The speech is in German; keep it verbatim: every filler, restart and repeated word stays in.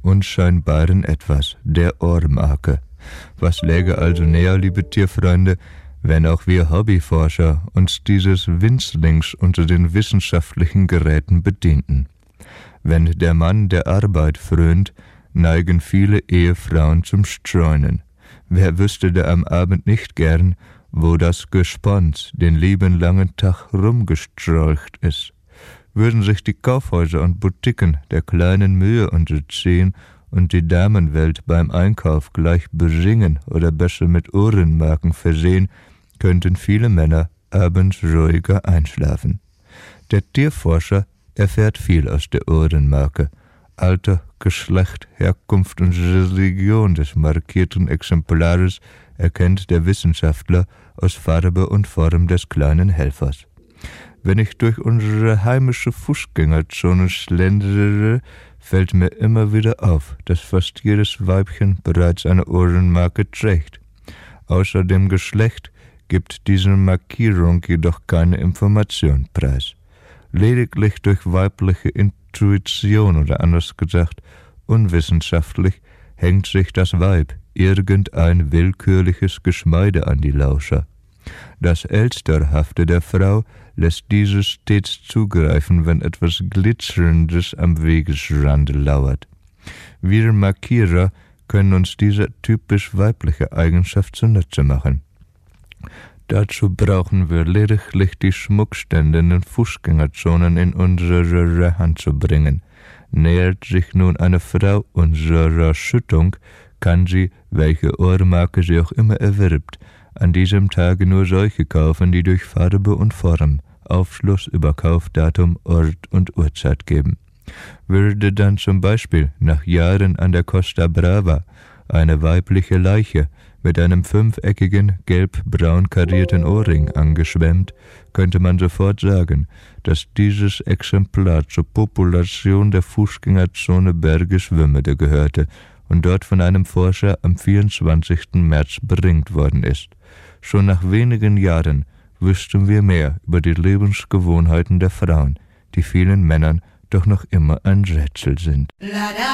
unscheinbaren Etwas, der Ohrmarke. Was läge also näher, liebe Tierfreunde, wenn auch wir Hobbyforscher uns dieses Winzlings unter den wissenschaftlichen Geräten bedienten. Wenn der Mann der Arbeit frönt, neigen viele Ehefrauen zum Streunen. Wer wüsste da am Abend nicht gern, wo das Gespons den lieben langen Tag rumgestrolcht ist? Würden sich die Kaufhäuser und Boutiquen der kleinen Mühe unterziehen und die Damenwelt beim Einkauf gleich besingen oder besser mit Ohrenmarken versehen, könnten viele Männer abends ruhiger einschlafen. Der Tierforscher erfährt viel aus der Ohrenmarke. Alter, Geschlecht, Herkunft und Religion des markierten Exemplares erkennt der Wissenschaftler aus Farbe und Form des kleinen Helfers. Wenn ich durch unsere heimische Fußgängerzone schlendere, fällt mir immer wieder auf, dass fast jedes Weibchen bereits eine Ohrenmarke trägt. Außer dem Geschlecht gibt diese Markierung jedoch keine Information preis. Lediglich durch weibliche Intuition oder anders gesagt unwissenschaftlich hängt sich das Weib irgendein willkürliches Geschmeide an die Lauscher. Das Elsterhafte der Frau lässt dieses stets zugreifen, wenn etwas Glitzerndes am Wegesrande lauert. Wir Markierer können uns diese typisch weibliche Eigenschaft zunutze machen. Dazu brauchen wir lediglich die Schmuckstände in den Fußgängerzonen in unsere Hand zu bringen. Nähert sich nun eine Frau unserer Schüttung, kann sie, welche Ohrmarke sie auch immer erwirbt, an diesem Tage nur solche kaufen, die durch Farbe und Form Aufschluss über Kaufdatum, Ort und Uhrzeit geben. Würde dann zum Beispiel nach Jahren an der Costa Brava eine weibliche Leiche mit einem fünfeckigen, gelb-braun karierten Ohrring angeschwemmt, könnte man sofort sagen, dass dieses Exemplar zur Population der Fußgängerzone Bergisch-Wümmede gehörte und dort von einem Forscher am vierundzwanzigsten März beringt worden ist. Schon nach wenigen Jahren wüssten wir mehr über die Lebensgewohnheiten der Frauen, die vielen Männern doch noch immer ein Rätsel sind.